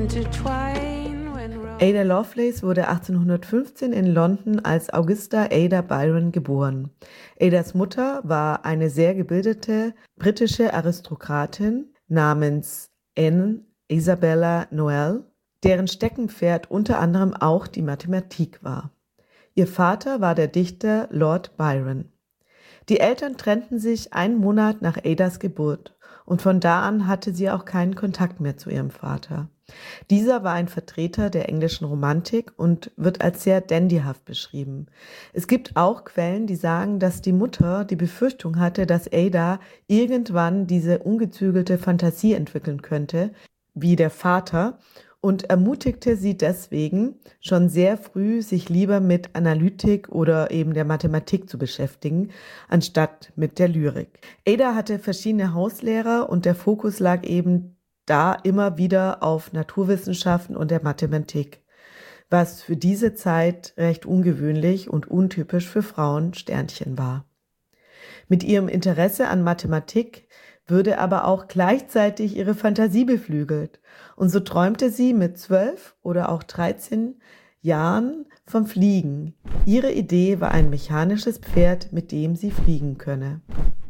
Ada Lovelace wurde 1815 in London als Augusta Ada Byron geboren. Adas Mutter war eine sehr gebildete britische Aristokratin namens Anne Isabella Noel, deren Steckenpferd unter anderem auch die Mathematik war. Ihr Vater war der Dichter Lord Byron. Die Eltern trennten sich einen Monat nach Adas Geburt und von da an hatte sie auch keinen Kontakt mehr zu ihrem Vater. Dieser war ein Vertreter der englischen Romantik und wird als sehr dandyhaft beschrieben. Es gibt auch Quellen, die sagen, dass die Mutter die Befürchtung hatte, dass Ada irgendwann diese ungezügelte Fantasie entwickeln könnte, wie der Vater, und ermutigte sie deswegen schon sehr früh, sich lieber mit Analytik oder eben der Mathematik zu beschäftigen, anstatt mit der Lyrik. Ada hatte verschiedene Hauslehrer und der Fokus lag eben da immer wieder auf Naturwissenschaften und der Mathematik, was für diese Zeit recht ungewöhnlich und untypisch für Frauen Sternchen war. Mit ihrem Interesse an Mathematik würde aber auch gleichzeitig ihre Fantasie beflügelt. Und so träumte sie mit 12 oder auch 13 Jahren vom Fliegen. Ihre Idee war ein mechanisches Pferd, mit dem sie fliegen könne.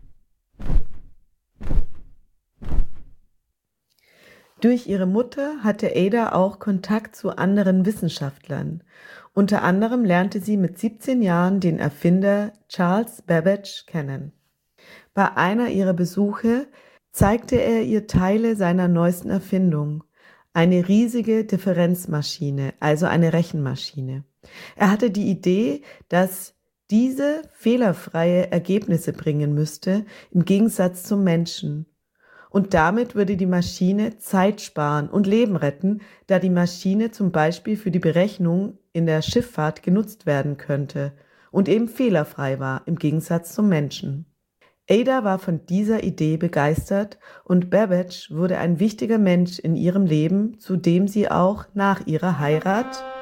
Durch ihre Mutter hatte Ada auch Kontakt zu anderen Wissenschaftlern. Unter anderem lernte sie mit 17 Jahren den Erfinder Charles Babbage kennen. Bei einer ihrer Besuche zeigte er ihr Teile seiner neuesten Erfindung, eine riesige Differenzmaschine, also eine Rechenmaschine. Er hatte die Idee, dass diese fehlerfreie Ergebnisse bringen müsste, im Gegensatz zum Menschen. Und damit würde die Maschine Zeit sparen und Leben retten, da die Maschine zum Beispiel für die Berechnung in der Schifffahrt genutzt werden könnte und eben fehlerfrei war, im Gegensatz zum Menschen. Ada war von dieser Idee begeistert und Babbage wurde ein wichtiger Mensch in ihrem Leben, zu dem sie auch nach ihrer Heirat